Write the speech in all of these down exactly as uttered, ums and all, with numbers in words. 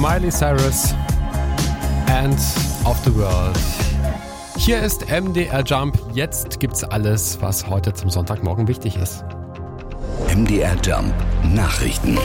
Miley Cyrus, End of the World. Hier ist M D R Jump. Jetzt gibt's alles, was heute zum Sonntagmorgen wichtig ist. M D R Jump Nachrichten.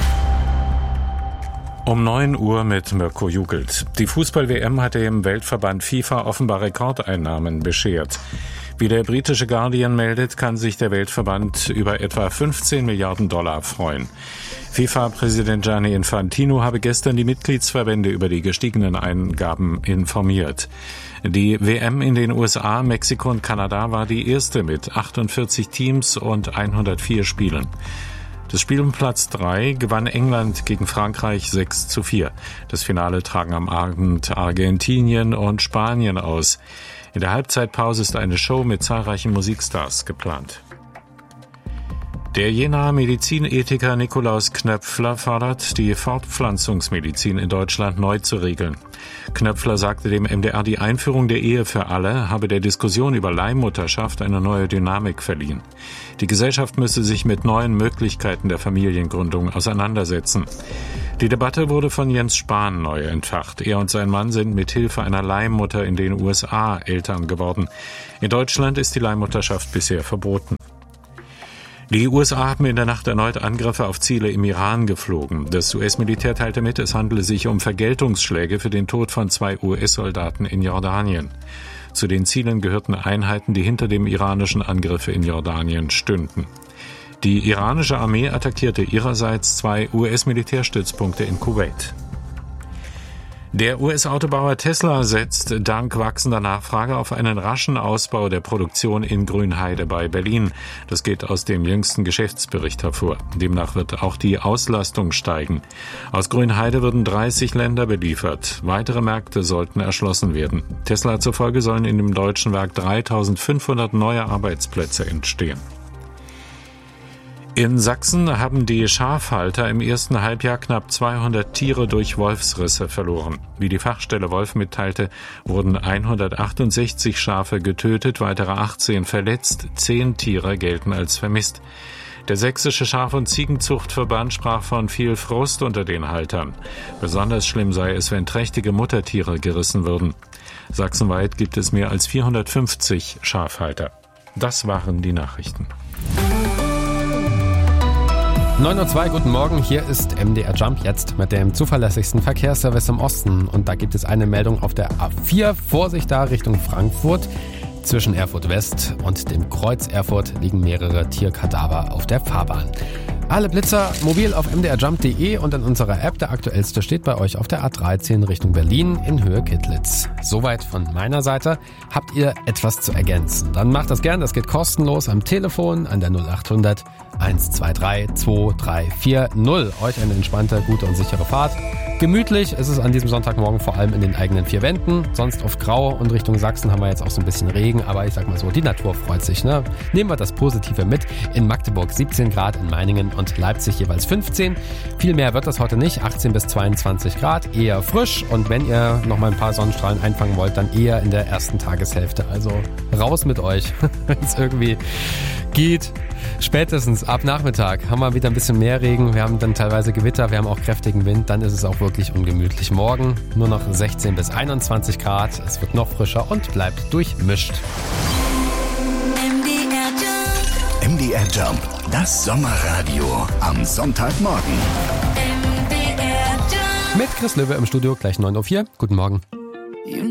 Um neun Uhr mit Mirko Jugelt. Die Fußball-W M hatte im Weltverband FIFA offenbar Rekordeinnahmen beschert. Wie der britische Guardian meldet, kann sich der Weltverband über etwa fünfzehn Milliarden Dollar freuen. FIFA-Präsident Gianni Infantino habe gestern die Mitgliedsverbände über die gestiegenen Eingaben informiert. Die W M in den U S A, Mexiko und Kanada war die erste mit achtundvierzig Teams und hundertvier Spielen. Das Spiel um Platz drei gewann England gegen Frankreich sechs zu vier. Das Finale tragen am Abend Argentinien und Spanien aus. In der Halbzeitpause ist eine Show mit zahlreichen Musikstars geplant. Der Jenaer Medizinethiker Nikolaus Knöpfler fordert, die Fortpflanzungsmedizin in Deutschland neu zu regeln. Knöpfler sagte dem M D R, die Einführung der Ehe für alle habe der Diskussion über Leihmutterschaft eine neue Dynamik verliehen. Die Gesellschaft müsse sich mit neuen Möglichkeiten der Familiengründung auseinandersetzen. Die Debatte wurde von Jens Spahn neu entfacht. Er und sein Mann sind mit Hilfe einer Leihmutter in den U S A Eltern geworden. In Deutschland ist die Leihmutterschaft bisher verboten. Die U S A haben in der Nacht erneut Angriffe auf Ziele im Iran geflogen. Das U S-Militär teilte mit, es handele sich um Vergeltungsschläge für den Tod von zwei U S-Soldaten in Jordanien. Zu den Zielen gehörten Einheiten, die hinter dem iranischen Angriff in Jordanien stünden. Die iranische Armee attackierte ihrerseits zwei U S-Militärstützpunkte in Kuwait. Der U S-Autobauer Tesla setzt dank wachsender Nachfrage auf einen raschen Ausbau der Produktion in Grünheide bei Berlin. Das geht aus dem jüngsten Geschäftsbericht hervor. Demnach wird auch die Auslastung steigen. Aus Grünheide würden dreißig Länder beliefert. Weitere Märkte sollten erschlossen werden. Tesla zufolge sollen in dem deutschen Werk dreitausendfünfhundert neue Arbeitsplätze entstehen. In Sachsen haben die Schafhalter im ersten Halbjahr knapp zweihundert Tiere durch Wolfsrisse verloren. Wie die Fachstelle Wolf mitteilte, wurden hundertachtundsechzig Schafe getötet, weitere achtzehn verletzt, zehn Tiere gelten als vermisst. Der sächsische Schaf- und Ziegenzuchtverband sprach von viel Frust unter den Haltern. Besonders schlimm sei es, wenn trächtige Muttertiere gerissen würden. Sachsenweit gibt es mehr als vierhundertfünfzig Schafhalter. Das waren die Nachrichten. neun Uhr zwei, guten Morgen, hier ist M D R Jump jetzt mit dem zuverlässigsten Verkehrsservice im Osten. Und da gibt es eine Meldung auf der A vier, Vorsicht da Richtung Frankfurt. Zwischen Erfurt West und dem Kreuz Erfurt liegen mehrere Tierkadaver auf der Fahrbahn. Alle Blitzer mobil auf m d r jump punkt d e und in unserer App. Der aktuellste steht bei euch auf der A dreizehn Richtung Berlin in Höhe Kittlitz. Soweit von meiner Seite. Habt ihr etwas zu ergänzen? Dann macht das gern. Das geht kostenlos am Telefon an der null acht hundert eins zwei drei zwei drei vier null. Euch eine entspannte, gute und sichere Fahrt. Gemütlich ist es an diesem Sonntagmorgen vor allem in den eigenen vier Wänden. Sonst oft grau und Richtung Sachsen haben wir jetzt auch so ein bisschen Regen. Aber ich sag mal so, die Natur freut sich. Ne? Nehmen wir das Positive mit. In Magdeburg siebzehn Grad, in Meiningen und Leipzig jeweils fünfzehn. Viel mehr wird das heute nicht. achtzehn bis zweiundzwanzig Grad, eher frisch. Und wenn ihr noch mal ein paar Sonnenstrahlen einfangen wollt, dann eher in der ersten Tageshälfte. Also raus mit euch, wenn es irgendwie geht. Spätestens ab Nachmittag haben wir wieder ein bisschen mehr Regen. Wir haben dann teilweise Gewitter, wir haben auch kräftigen Wind. Dann ist es auch wirklich ungemütlich. Morgen nur noch sechzehn bis einundzwanzig Grad. Es wird noch frischer und bleibt durchmischt. M D R Jump, das Sommerradio am Sonntagmorgen. Mit Chris Löwe im Studio, gleich neun Uhr vier. Guten Morgen.